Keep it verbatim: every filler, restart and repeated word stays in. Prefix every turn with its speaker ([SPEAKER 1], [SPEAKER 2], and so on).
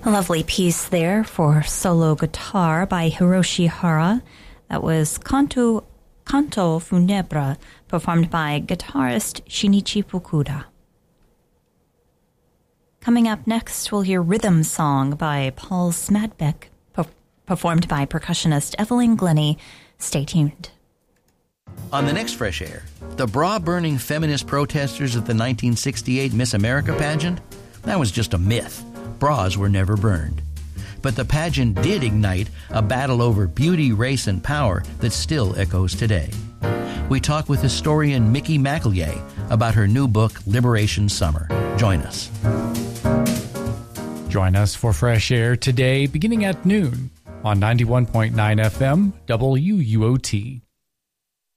[SPEAKER 1] A lovely piece there for solo guitar by Hiroshi Hara. That was Canto, Canto Funebre, performed by guitarist Shinichi Fukuda. Coming up next, we'll hear Rhythm Song by Paul Smadbeck, per- performed by percussionist Evelyn Glennie. Stay tuned.
[SPEAKER 2] On the next Fresh Air, the bra-burning feminist protesters at the nineteen sixty-eight Miss America pageant? That was just a myth. Bras were never burned. But the pageant did ignite a battle over beauty, race, and power that still echoes today. We talk with historian Mickey McEllier about her new book, Liberation Summer. Join us.
[SPEAKER 3] Join us for Fresh Air today, beginning at noon on ninety-one point nine F M W U O T.